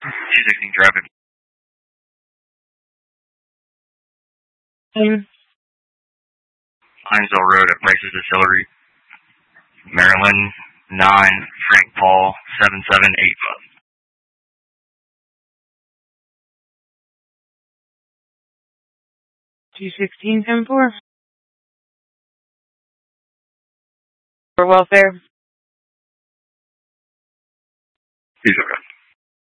216 driving. Hinesville Road at Price's Distillery, Maryland 9, Frank Paul 7785. 216-10-4. For welfare. He's okay.